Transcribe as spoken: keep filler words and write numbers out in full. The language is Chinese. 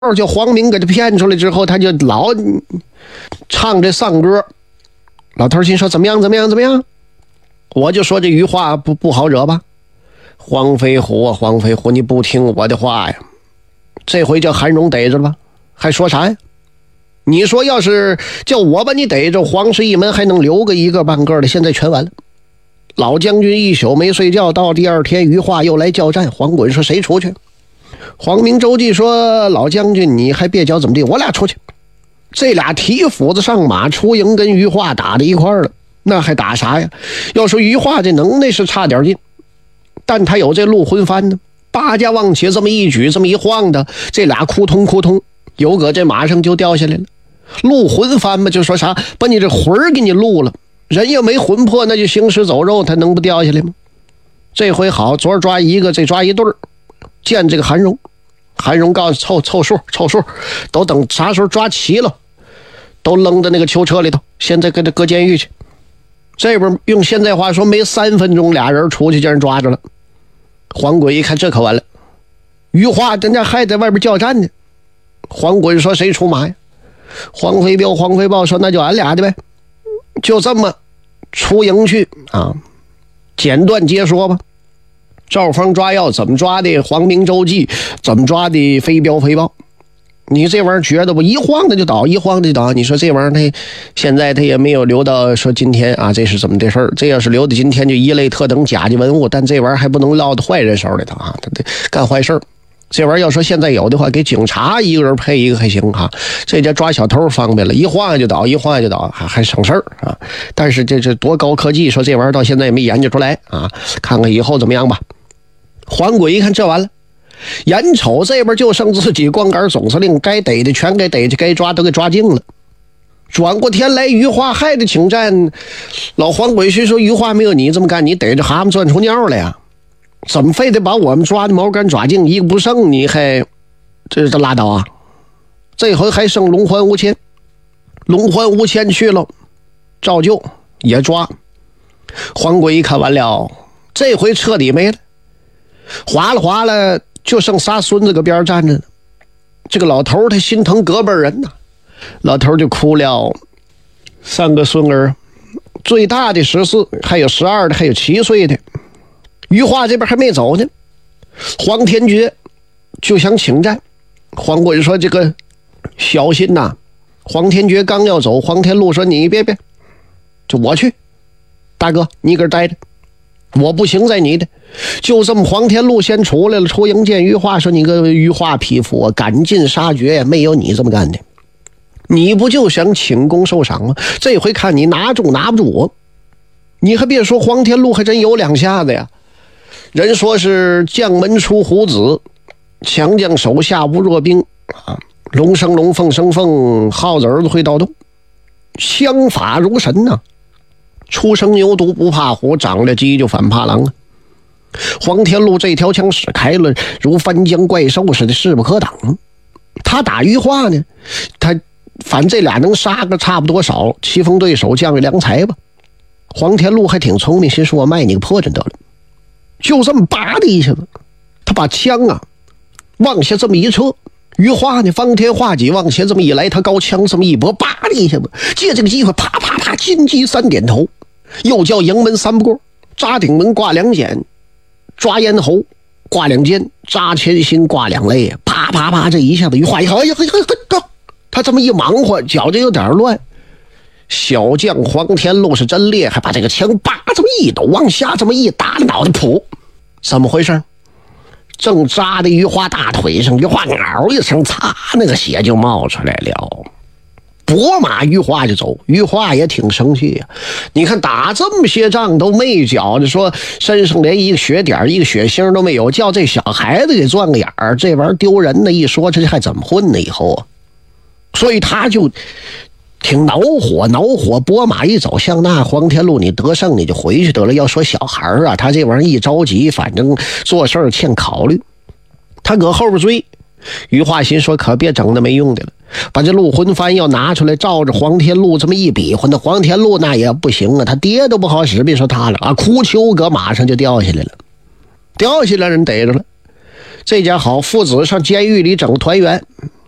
叫黄明给他骗出来之后，他就老唱这丧歌。老头心说怎么样怎么样怎么样，我就说这余话不不好惹吧。黄飞虎啊黄飞虎，你不听我的话呀，这回叫韩荣逮着了吧，还说啥呀？你说要是叫我把你逮着，黄氏一门还能留个一个半个的，现在全完了。老将军一宿没睡觉，到第二天余化又来叫战。黄滚说谁出去？黄明周记说老将军你还别叫怎么地，我俩出去。这俩提斧子上马，出营跟余化打在一块儿了，那还打啥呀？要说余化这能耐是差点劲，但他有这鹿魂幡呢，八家往起这么一举这么一晃的，这俩扑通扑通有个这马上就掉下来了。鹿魂幡嘛，就说啥把你这魂儿给你录了，人又没魂魄，那就行尸走肉，他能不掉下来吗？这回好，昨儿抓一个，这抓一对儿，见这个韩荣，韩荣告诉凑凑数凑数，都等啥时候抓齐了，都扔到那个囚车里头，现在给他搁监狱去。这边用现在话说，没三分钟俩人出去叫人抓着了。黄鬼一看这可完了，余化人家还在外边叫战呢。黄鬼说谁出马呀？黄飞彪黄飞豹说那就俺俩的呗，就这么出营去啊，简短截说吧。赵峰抓药怎么抓的，黄明周记怎么抓的，飞镖飞豹，你这玩意儿觉得不一晃的就倒一晃的就倒。你说这玩意儿他现在他也没有留到说今天啊这是怎么的事儿，这要是留到今天就一类特等甲级文物，但这玩意儿还不能落到坏人手里头啊，他得干坏事儿。这玩意儿要说现在有的话，给警察一个人配一个还行哈，这家抓小偷方便了，一晃就倒一晃就倒，还还省事儿啊。但是这这多高科技，说这玩意儿到现在也没研究出来啊，看看以后怎么样吧。黄鬼一看这完了，眼瞅这边就剩自己光杆总司令，该逮的全给逮去，该抓都给抓净了。转过天来，余化还得请战。老黄鬼须说余化没有你这么干，你逮着蛤蟆钻出尿了呀，怎么非得把我们抓的毛干抓净，一个不剩你还这这拉倒啊？这回还剩龙环无谦，龙环无谦去了，照旧也抓。黄鬼一看完了，这回彻底没了，划了划了就剩仨孙子搁边站着呢。这个老头他心疼隔辈人呐，老头就哭了。三个孙儿，最大的十四，还有十二的，还有七岁的。余化这边还没走呢，黄天觉就想请战。黄鬼说这个小心呐。黄天觉刚要走，黄天禄说你别别，就我去，大哥你搁这待着，我不行在你的。就这么黄天禄先出来了，出营见余化说你个余化匹夫啊，赶尽杀绝，没有你这么干的，你不就想请功受赏吗？这回看你拿住拿不住我。你还别说，黄天禄还真有两下子呀。人说是将门出虎子，强将手下无弱兵啊，龙生龙凤生凤，耗子儿子会盗洞，枪法如神呐、啊，初生牛犊不怕虎，长了鸡就反怕狼啊。黄天禄这条枪使开了，如翻江怪兽似的，势不可挡。他打余化呢，他反正这俩能杀个差不多少，棋逢对手，将一良才吧。黄天禄还挺聪明，心说我卖你个破绽得了。就这么拔的一下子，他把枪啊往下这么一撤，余化呢方天画戟往前这么一来，他高枪这么一拨，拔的一下子，借这个机会啪啪啪金鸡三点头，又叫营门三不过，扎顶门挂两锏，抓咽喉挂两肩，扎前心挂两肋，啪啪啪这一下子余化一看，哎呀嘿嘿嘿，他这么一忙活，脚就有点乱。小将黄天禄是真厉害，把这个枪叭这么一抖，往下这么一打，脑袋噗，怎么回事？正扎在余化大腿上，余化嗷一声，擦，那个血就冒出来了。拨马余化就走，余化也挺生气呀、啊。你看打这么些仗都没觉着说身上连一个血点一个血星都没有，叫这小孩子给钻个眼儿，这玩意儿丢人的，一说这还怎么混呢以后啊？所以他就挺恼火，恼火拨马一走，向那黄天禄你得胜你就回去得了。要说小孩啊，他这玩意儿一着急，反正做事儿欠考虑，他搁后边追。余化心说可别整那没用的了，把这鹿魂幡要拿出来，照着黄天禄这么一比划，那黄天禄那也不行啊，他爹都不好使，别说他了啊，哭丘搁马上就掉下来了，掉下来人逮着了。这家好父子上监狱里整团圆，